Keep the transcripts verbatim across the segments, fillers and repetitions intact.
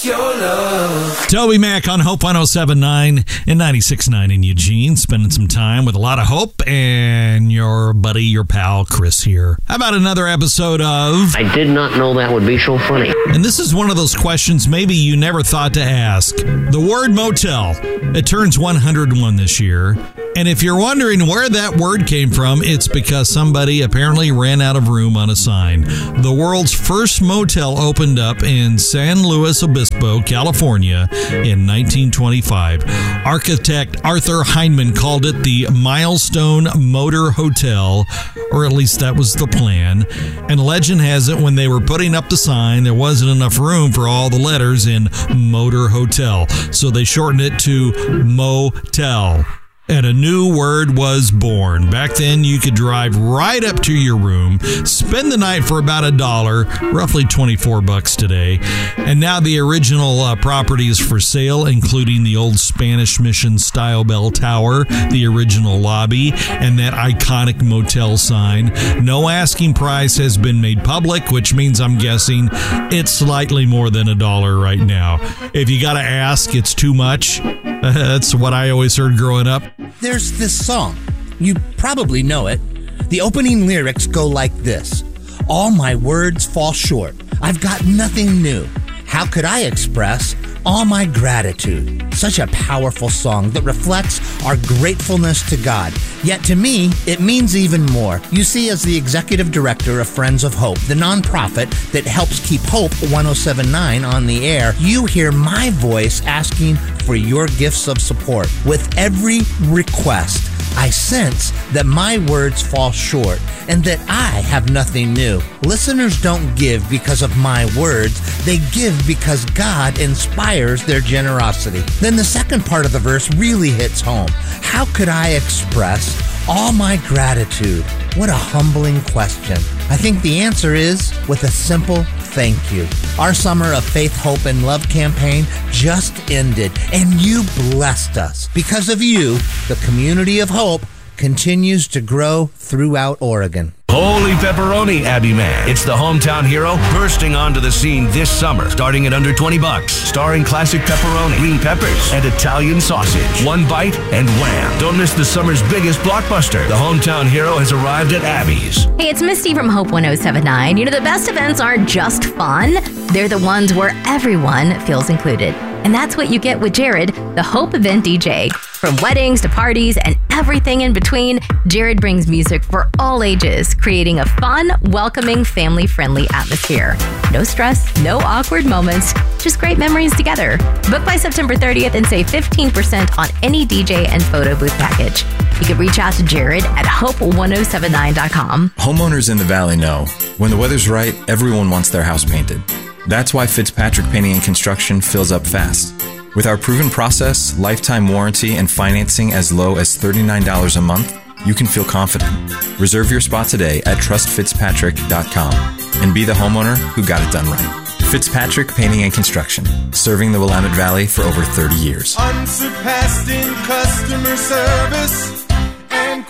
Your love. Toby Mac on Hope one oh seven point nine and ninety-six point nine in Eugene, spending some time with a lot of hope, and your buddy, your pal, Chris here. How about another episode of... I did not know that would be so funny. And this is one of those questions maybe you never thought to ask. The word motel. It turns one hundred one this year. And if you're wondering where that word came from, it's because somebody apparently ran out of room on a sign. The world's first motel opened up in San Luis Obispo, California in nineteen twenty-five. Architect Arthur Heinemann called it the Milestone Motor Hotel, or at least that was the plan. And legend has it, when they were putting up the sign, there wasn't enough room for all the letters in Motor Hotel, so they shortened it to Motel. And a new word was born. Back then, you could drive right up to your room, spend the night for about a dollar, roughly twenty-four bucks today. And now the original uh, property is for sale, including the old Spanish Mission style bell tower, the original lobby, and that iconic motel sign. No asking price has been made public, which means I'm guessing it's slightly more than a dollar right now. If you got to ask, it's too much. That's what I always heard growing up. There's this song. You probably know it. The opening lyrics go like this. All my words fall short. I've got nothing new. How could I express all my gratitude? Such a powerful song that reflects our gratefulness to God. Yet to me, it means even more. You see, as the executive director of Friends of Hope, the nonprofit that helps keep Hope one oh seven point nine on the air, you hear my voice asking for your gifts of support. With every request, I sense that my words fall short and that I have nothing new. Listeners don't give because of my words. They give because God inspires their generosity. Then the second part of the verse really hits home. How could I express all my gratitude? What a humbling question. I think the answer is with a simple thank you. Our Summer of Faith, Hope, and Love campaign just ended, and you blessed us. Because of you, the community of hope continues to grow throughout Oregon. Holy pepperoni, Abby Man. It's the hometown hero bursting onto the scene this summer, starting at under twenty bucks. Starring classic pepperoni, green peppers, and Italian sausage. One bite and wham. Don't miss the summer's biggest blockbuster. The hometown hero has arrived at Abby's. Hey, it's Misty from Hope one oh seven point nine. You know, the best events aren't just fun. They're the ones where everyone feels included. And that's what you get with Jared, the Hope Event D J. From weddings to parties and everything in between, Jared brings music for all ages, creating a fun, welcoming, family-friendly atmosphere. No stress, no awkward moments, just great memories together. Book by September thirtieth and save fifteen percent on any D J and photo booth package. You can reach out to Jared at hope one oh seven nine dot com. Homeowners in the Valley know when the weather's right, everyone wants their house painted. That's why Fitzpatrick Painting and Construction fills up fast. With our proven process, lifetime warranty, and financing as low as thirty-nine dollars a month, you can feel confident. Reserve your spot today at trust fitzpatrick dot com and be the homeowner who got it done right. Fitzpatrick Painting and Construction, serving the Willamette Valley for over thirty years. Unsurpassed in customer service and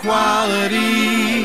quality.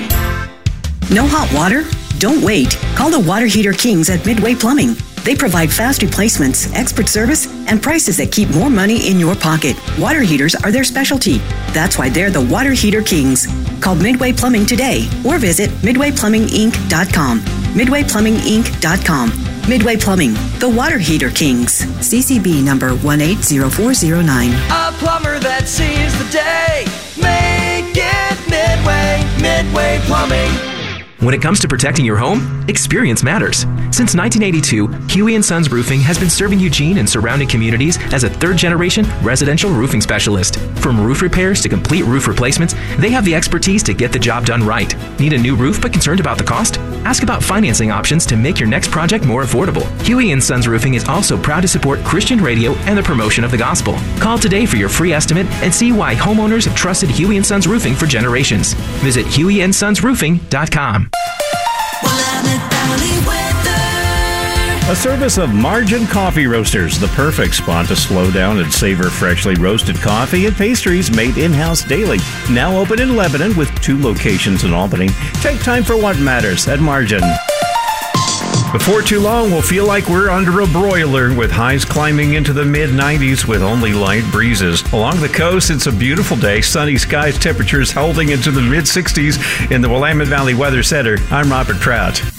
No hot water? Don't wait. Call the Water Heater Kings at Midway Plumbing. They provide fast replacements, expert service, and prices that keep more money in your pocket. Water heaters are their specialty. That's why they're the Water Heater Kings. Call Midway Plumbing today or visit midway plumbing inc dot com. midway plumbing inc dot com. Midway Plumbing, the Water Heater Kings. C C B number one eight zero four zero nine. A plumber that sees the day. Make it Midway. Midway Plumbing. When it comes to protecting your home, experience matters. Since nineteen eighty-two, Huey and Sons Roofing has been serving Eugene and surrounding communities as a third-generation residential roofing specialist. From roof repairs to complete roof replacements, they have the expertise to get the job done right. Need a new roof but concerned about the cost? Ask about financing options to make your next project more affordable. Huey and Sons Roofing is also proud to support Christian radio and the promotion of the gospel. Call today for your free estimate and see why homeowners have trusted Huey and Sons Roofing for generations. Visit huey and sons roofing dot com. A service of Margin Coffee Roasters, the perfect spot to slow down and savor freshly roasted coffee and pastries made in-house daily. Now open in Lebanon with two locations in Albany. Take time for what matters at Margin. Before too long, we'll feel like we're under a broiler with highs climbing into the mid nineties with only light breezes. Along the coast, it's a beautiful day. Sunny skies, temperatures holding into the mid sixties in the Willamette Valley Weather Center. I'm Robert Trout.